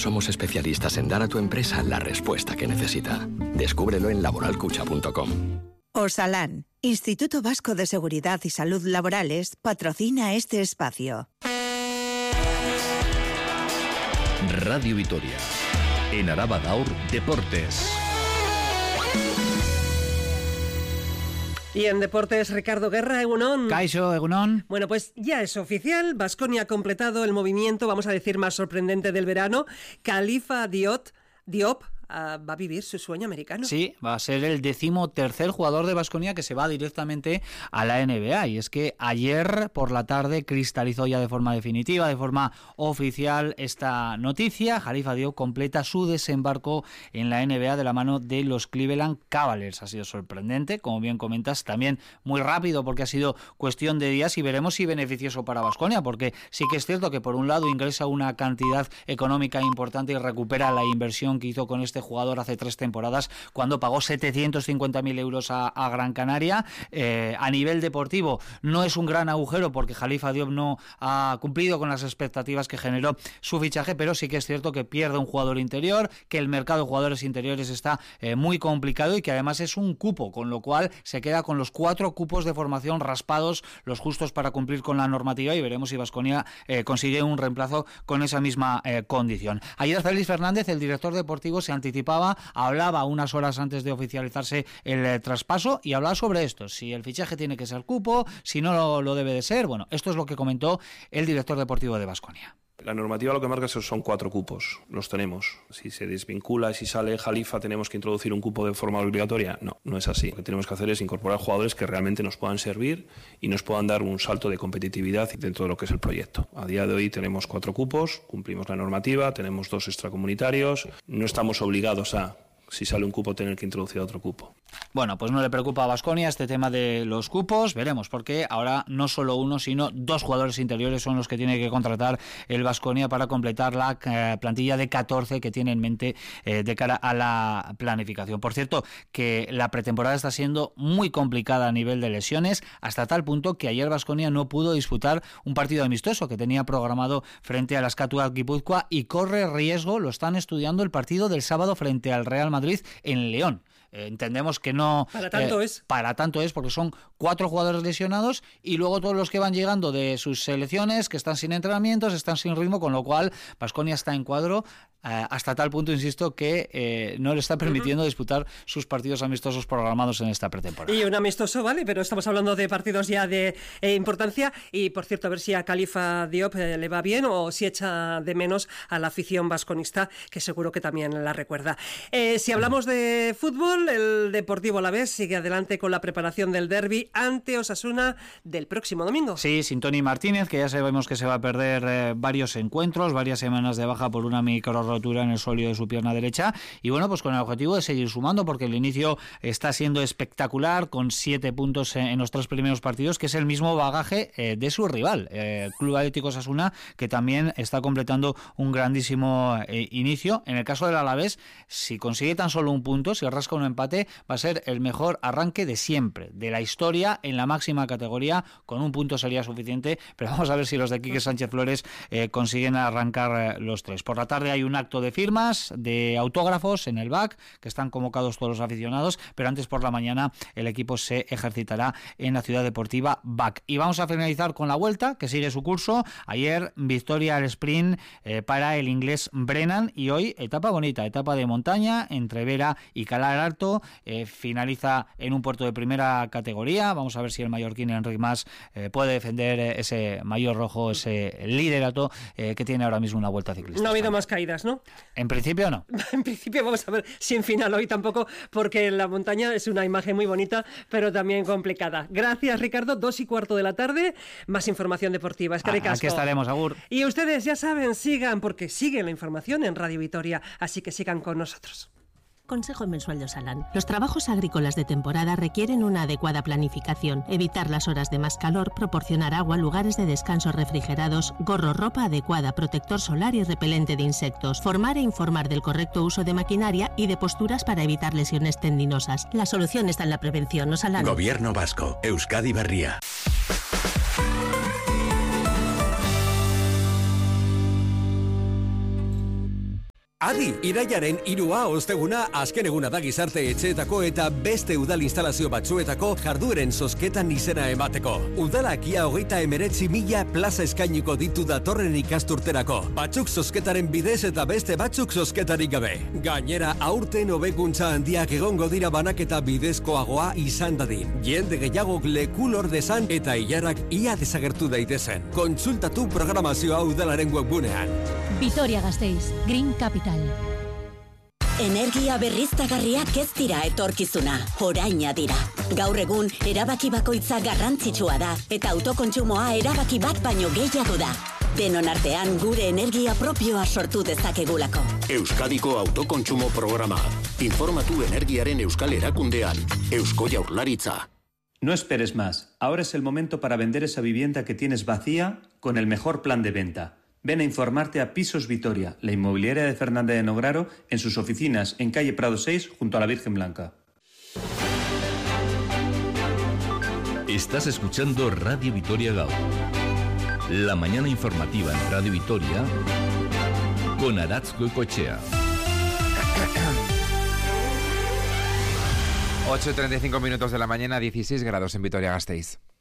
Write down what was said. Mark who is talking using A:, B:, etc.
A: somos especialistas en dar a tu empresa la respuesta que necesita. Descúbrelo en laboralcucha.com.
B: Osalan, Instituto Vasco de Seguridad y Salud Laborales, patrocina este espacio.
C: Radio Vitoria. En Araba Gaur, Deportes.
D: Y en deportes, Ricardo Guerra, Egunon.
E: Kaixo, Egunon.
D: Bueno, pues ya es oficial. Baskonia ha completado el movimiento, vamos a decir, más sorprendente del verano. Khalifa Diop va a vivir su sueño americano.
E: Sí, va a ser el 13º jugador de Baskonia que se va directamente a la NBA. Y es que ayer por la tarde cristalizó ya de forma definitiva, de forma oficial esta noticia. Khalifa Diop completa su desembarco en la NBA de la mano de los Cleveland Cavaliers. Ha sido sorprendente, como bien comentas, también muy rápido porque ha sido cuestión de días y veremos si beneficioso para Baskonia, porque sí que es cierto que por un lado ingresa una cantidad económica importante y recupera la inversión que hizo con este jugador hace 3 temporadas cuando pagó 750.000 euros a Gran Canaria. A nivel deportivo no es un gran agujero porque Khalifa Diop no ha cumplido con las expectativas que generó su fichaje, pero sí que es cierto que pierde un jugador interior, que el mercado de jugadores interiores está muy complicado y que además es un cupo, con lo cual se queda con los 4 cupos de formación raspados, los justos para cumplir con la normativa, y veremos si Baskonia consigue un reemplazo con esa misma condición. Ayer Félix Fernández, el director deportivo, se anticipaba, hablaba unas horas antes de oficializarse el traspaso y hablaba sobre esto, si el fichaje tiene que ser cupo, si no lo debe de ser. Bueno, esto es lo que comentó el director deportivo de Baskonia.
F: La normativa lo que marca son 4 cupos, los tenemos. Si se desvincula y si sale Khalifa, ¿tenemos que introducir un cupo de forma obligatoria? No es así. Lo que tenemos que hacer es incorporar jugadores que realmente nos puedan servir y nos puedan dar un salto de competitividad dentro de lo que es el proyecto. A día de hoy tenemos 4 cupos, cumplimos la normativa, tenemos 2 extracomunitarios, no estamos obligados a, si sale un cupo, tener que introducir otro cupo.
E: Bueno, pues no le preocupa a Baskonia este tema de los cupos, veremos, porque ahora no solo uno, sino 2 jugadores interiores son los que tiene que contratar el Baskonia para completar la plantilla de 14 que tiene en mente de cara a la planificación. Por cierto, que la pretemporada está siendo muy complicada a nivel de lesiones, hasta tal punto que ayer Baskonia no pudo disputar un partido amistoso que tenía programado frente a la Skatua Guipúzcoa y corre riesgo, lo están estudiando, el partido del sábado frente al Real Madrid en León. Entendemos que no... Para tanto es, porque son 4 jugadores lesionados y luego todos los que van llegando de sus selecciones, que están sin entrenamientos, están sin ritmo, con lo cual Baskonia está en cuadro hasta tal punto, insisto, que no le está permitiendo disputar sus partidos amistosos programados en esta pretemporada.
D: Y un amistoso, vale, pero estamos hablando de partidos ya de importancia. Y por cierto, a ver si a Khalifa Diop le va bien o si echa de menos a la afición vasconista, que seguro que también la recuerda. Si hablamos de fútbol, el Deportivo Alavés sigue adelante con la preparación del derbi ante Osasuna del próximo domingo.
E: Sí, sin Toni Martínez, que ya sabemos que se va a perder varios encuentros, varias semanas de baja por una micro rotura en el sóleo de su pierna derecha, y bueno, pues con el objetivo de seguir sumando, porque el inicio está siendo espectacular, con 7 puntos en los 3 primeros partidos, que es el mismo bagaje de su rival, Club Atlético Osasuna, que también está completando un grandísimo inicio. En el caso del Alavés, si consigue tan solo un punto, si rasca un empate, va a ser el mejor arranque de siempre, de la historia en la máxima categoría. Con un punto sería suficiente, pero vamos a ver si los de Quique Sánchez Flores consiguen arrancar los 3. Por la tarde hay un acto de firmas, de autógrafos en el BAC, que están convocados todos los aficionados, pero antes por la mañana el equipo se ejercitará en la ciudad deportiva BAC. Y vamos a finalizar con la Vuelta, que sigue su curso. Ayer victoria al sprint para el inglés Brennan, y hoy etapa bonita, etapa de montaña entre Vera y Calar Alto. Finaliza en un puerto de primera categoría. Vamos a ver si el mallorquín Enric Mas puede defender ese maillot rojo, ese liderato que tiene ahora mismo una Vuelta ciclista.
D: No ha habido más caídas, ¿no?
E: En principio no.
D: En principio vamos a ver si en final hoy tampoco, porque la montaña es una imagen muy bonita, pero también complicada. Gracias, Ricardo. 2:15 de la tarde, más información deportiva.
E: Aquí estaremos, agur.
D: Y ustedes ya saben, sigan, porque sigue la información en Radio Vitoria, así que sigan con nosotros.
G: Consejo mensual de Osalan. Los trabajos agrícolas de temporada requieren una adecuada planificación, evitar las horas de más calor, proporcionar agua, lugares de descanso refrigerados, gorro, ropa adecuada, protector solar y repelente de insectos, formar e informar del correcto uso de maquinaria y de posturas para evitar lesiones tendinosas. La solución está en la prevención. Osalan.
C: Gobierno vasco. Euskadi Berria.
H: Adi, irailaren 3 osteguna azken eguna da gizarte etxeetako eta beste udal instalazio batzuetako jardueren zozketan izena emateko. Udalak ia 39.000 plaza eskainiko ditu datorren ikasturterako. Batzuk zozketaren bidez eta beste batzuk zozketarik gabe. Gainera, aurten hobekuntza handiak egongo dira banaketa bidezkoagoa izan dadin. Jende gehiagok leku lor dezan eta ilarak ia desagertu daitezen. Kontsultatu programazioa udalaren webgunean.
I: Vitoria-Gasteiz, Green Capital.
J: Energia berriztagarriak ez dira etorkizuna, oraina dira. Gaur egun, erabaki bakoitza garrantzitsua da, eta autokontsumoa erabaki bat baino gehiago da. Denon artean gure energia propioa sortu dezakegulako.
K: Euskadiko autokontsumo programa. Informatu energiaren euskal erakundean. Eusko Jaurlaritza.
L: No esperes más. Ahora es el momento para vender esa vivienda que tienes vacía con el mejor plan de venta. Ven a informarte a Pisos Vitoria, la inmobiliaria de Fernández de Nograro, en sus oficinas en calle Prado 6, junto a la Virgen Blanca.
C: Estás escuchando Radio Vitoria Gaur. La mañana informativa en Radio Vitoria con Aratz Goicoechea.
M: 8:35 minutos de la mañana, 16 grados en Vitoria-Gasteiz.